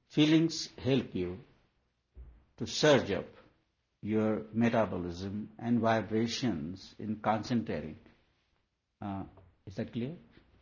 Feelings help you to surge up your metabolism and vibrations in concentrating. Is that clear?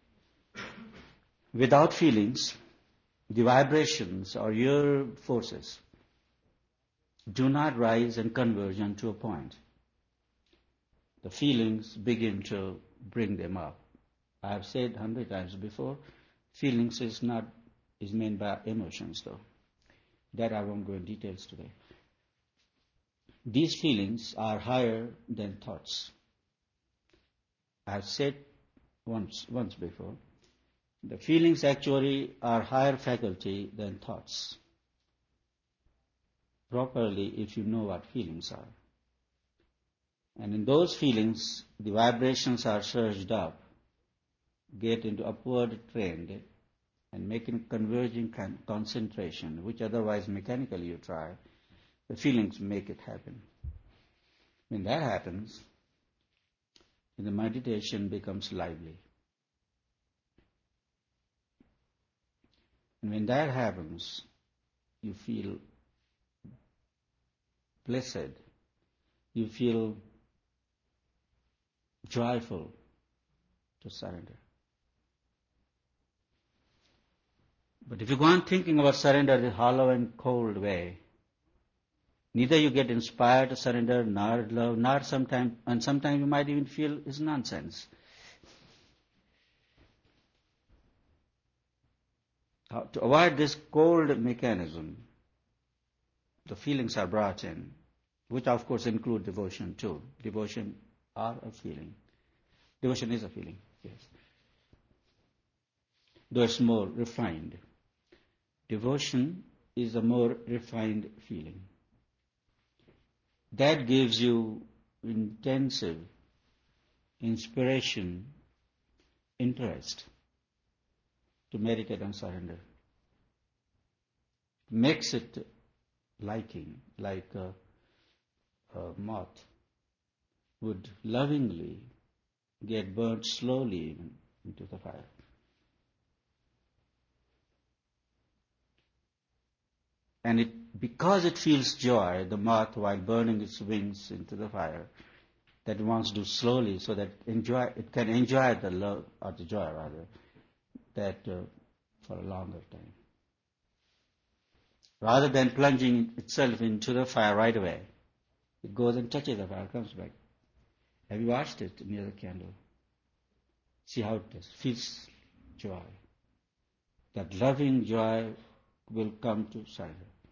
Without feelings, the vibrations or your forces do not rise and converge unto a point. The feelings begin to bring them up. I have said 100 times before, feelings is meant by emotions though. That I won't go in details today. These feelings are higher than thoughts. I have said once before, the feelings actually are higher faculty than thoughts. Properly, if you know what feelings are. And in those feelings, the vibrations are surged up, get into upward trend, and make a converging concentration, which otherwise mechanically you try. The feelings make it happen. When that happens, the meditation becomes lively. And when that happens, you feel blessed. You feel joyful to surrender. But if you go on thinking about surrender the hollow and cold way, neither you get inspired to surrender, nor love, nor sometimes you might even feel it's nonsense. To avoid this cold mechanism, the feelings are brought in, which of course include devotion too. Devotion are a feeling. Devotion is a feeling, yes. Though it's more refined. Devotion is a more refined feeling. That gives you intensive inspiration, interest to meditate on surrender. Makes it liking, like a moth would lovingly get burnt slowly into the fire. And because it feels joy, the moth, while burning its wings into the fire, that it wants to do slowly so that it can enjoy the love, or the joy rather, that for a longer time. Rather than plunging itself into the fire right away, it goes and touches the fire, comes back. Have you watched it near the candle? See how it does. Feels joy. That loving joy will come to surrender.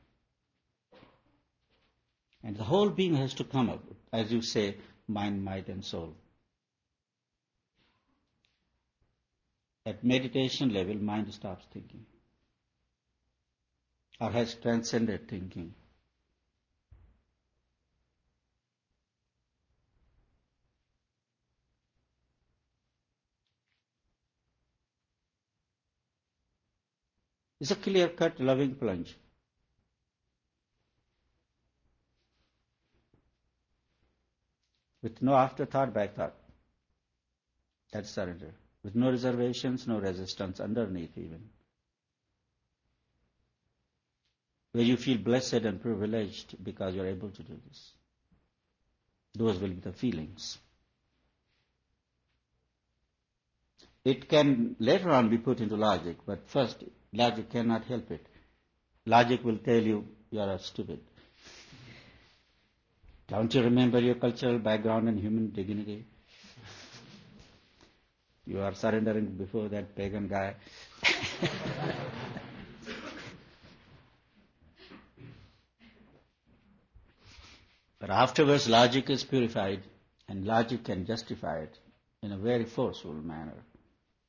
And the whole being has to come up, as you say, mind, might, and soul. At meditation level, mind stops thinking, or has transcended thinking. It's a clear-cut, loving plunge. With no afterthought, backthought. That's surrender. With no reservations, no resistance underneath even. Where you feel blessed and privileged because you're able to do this. Those will be the feelings. It can later on be put into logic, but first, logic cannot help it. Logic will tell you are stupid. Don't you remember your cultural background and human dignity? You are surrendering before that pagan guy. But afterwards, logic is purified, and logic can justify it in a very forceful manner.